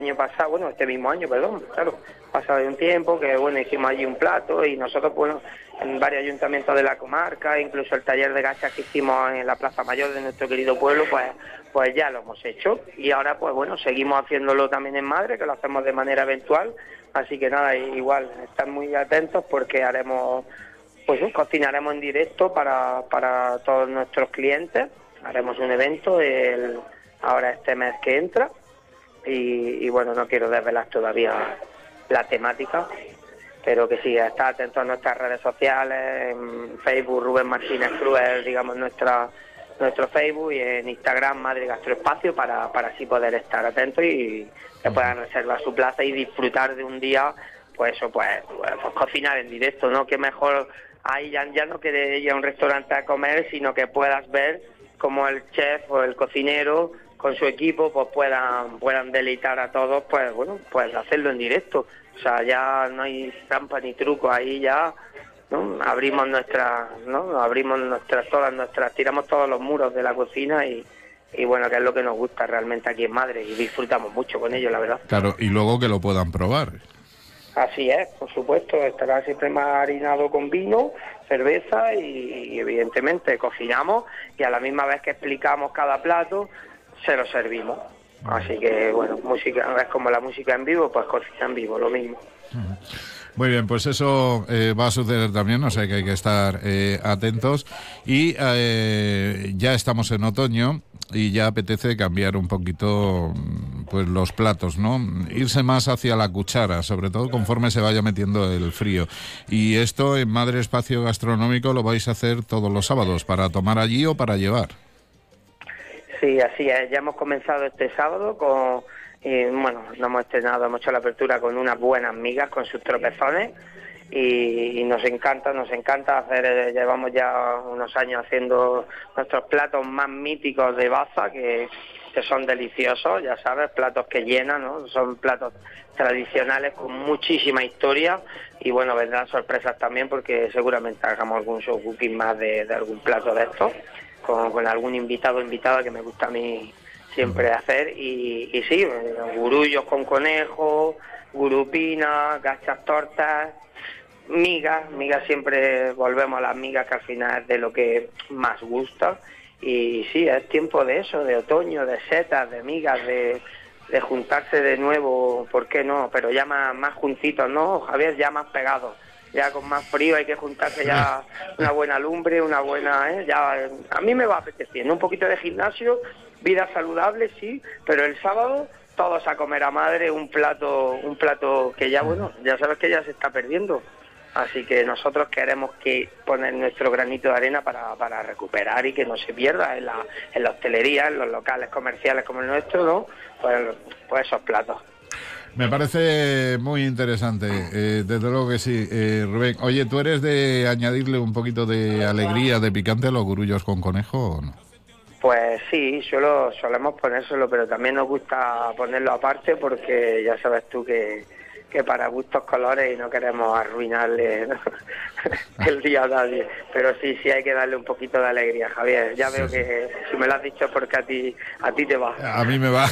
año pasado, bueno, este mismo año, perdón, claro, pasado un tiempo que, bueno, hicimos allí un plato y nosotros, bueno, en varios ayuntamientos de la comarca, incluso el taller de gachas que hicimos en la Plaza Mayor de nuestro querido pueblo, pues ya lo hemos hecho. Y ahora, pues bueno, seguimos haciéndolo también en Madre, que lo hacemos de manera eventual, así que nada, igual, están muy atentos porque haremos, pues cocinaremos en directo para todos nuestros clientes, haremos un evento ahora este mes que entra. Y bueno, no quiero desvelar todavía la temática, pero que sí, está atento a nuestras redes sociales, en Facebook Rubén Martínez Cruel, digamos nuestro Facebook, y en Instagram Madre Gastroespacio, para así poder estar atentos y que puedan reservar su plaza y disfrutar de un día, pues cocinar en directo, ¿no? Que mejor ahí ya no que ir a un restaurante a comer, sino que puedas ver cómo el chef o el cocinero con su equipo pues puedan deleitar a todos, pues bueno, pues hacerlo en directo. O sea, ya no hay trampa ni truco, ahí ya, ¿no? Abrimos tiramos todos los muros de la cocina y bueno, que es lo que nos gusta realmente aquí en Madre y disfrutamos mucho con ello, la verdad. Claro, y luego que lo puedan probar. Así es, por supuesto, estará siempre marinado con vino, cerveza y evidentemente cocinamos y a la misma vez que explicamos cada plato, se lo servimos. Así que, bueno, música, es como la música en vivo, pues cocina en vivo, lo mismo. Muy bien, pues eso va a suceder también, o sea que hay que estar atentos. Y ya estamos en otoño y ya apetece cambiar un poquito pues los platos, ¿no? Irse más hacia la cuchara, sobre todo conforme se vaya metiendo el frío. Y esto en Madre Espacio Gastronómico lo vais a hacer todos los sábados, ¿para tomar allí o para llevar? Sí, así es. Ya hemos comenzado este sábado con, bueno, no hemos estrenado, hemos hecho la apertura con unas buenas migas, con sus tropezones, y nos encanta hacer, llevamos ya unos años haciendo nuestros platos más míticos de Baza, que son deliciosos, ya sabes, platos que llenan, ¿no? Son platos tradicionales con muchísima historia, y bueno, vendrán sorpresas también porque seguramente hagamos algún show cooking más de algún plato de estos, con algún invitado o invitada que me gusta a mí siempre hacer, y sí, gurullos con conejo, gurupina, gachas tortas, migas, siempre volvemos a las migas, que al final es de lo que más gusta, y sí, es tiempo de eso, de otoño, de setas, de migas, de juntarse de nuevo, ¿por qué no? Pero ya más juntitos, ¿no, Javier? Ya más pegados. Ya con más frío hay que juntarse, ya una buena lumbre, una buena, ya a mí me va apeteciendo un poquito de gimnasio, vida saludable, sí, pero el sábado todos a comer a Madre un plato que ya, bueno, ya sabes que ya se está perdiendo, así que nosotros queremos poner nuestro granito de arena para recuperar y que no se pierda en la hostelería, en los locales comerciales como el nuestro, ¿no? Pues esos platos. Me parece muy interesante, desde luego que sí, Rubén. Oye, ¿tú eres de añadirle un poquito de alegría, de picante a los gurullos con conejo o no? Pues sí, solemos ponérselo, pero también nos gusta ponerlo aparte porque ya sabes tú que para gustos colores y no queremos arruinarle, ¿no? el día a nadie. Pero sí hay que darle un poquito de alegría, Javier. Ya veo que si me lo has dicho es porque a ti te va. A mí me va.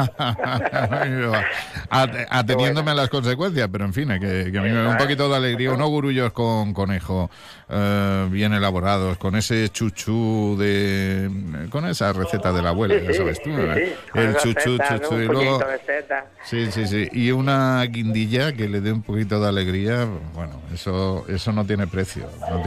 A mí me va. Ateniéndome a las consecuencias, pero en fin, que a mí me da un poquito de alegría. Unos gurullos con conejo bien elaborados, con ese chuchú con esa receta de la abuela, ya sabes tú, ¿no? Sí. El chuchú, ¿no? y luego sí, y una guindilla que le dé un poquito de alegría. Bueno, eso no tiene precio,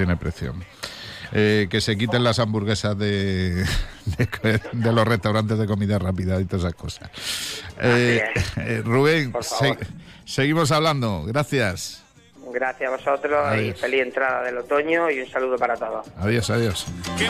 que se quiten las hamburguesas de los restaurantes de comida rápida y todas esas cosas. Rubén, seguimos hablando. Gracias. Gracias a vosotros. Adiós. Y feliz entrada del otoño y un saludo para todos. Adiós.